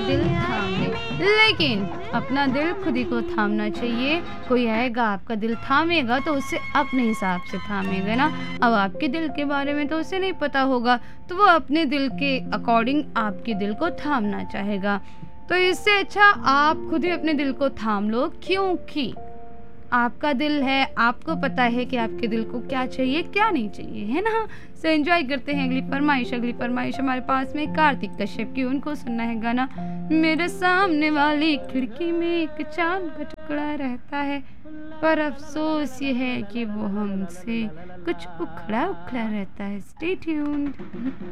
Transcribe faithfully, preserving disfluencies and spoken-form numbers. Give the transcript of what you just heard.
दिल थाम ले। लेकिन अपना दिल खुद ही को थामना चाहिए। कोई आएगा आपका दिल थामेगा तो उसे अपने हिसाब से थामेगा ना। अब आपके दिल के बारे में तो उसे नहीं पता होगा, तो वो अपने दिल के अकॉर्डिंग आपके दिल को थामना चाहेगा। तो इससे अच्छा आप खुद ही अपने दिल को थाम लो, क्योंकि आपका दिल है, आपको पता है कि आपके दिल को क्या चाहिए क्या नहीं चाहिए, है ना। सो एंजॉय करते हैं अगली फरमाइश। अगली फरमाइश हमारे पास में कार्तिक कश्यप की, उनको सुनना है गाना मेरे सामने वाली खिड़की में एक चांद का टुकड़ा रहता है, पर अफसोस ये है कि वो हमसे कुछ उखड़ा उखड़ा रहता है। Stay tuned.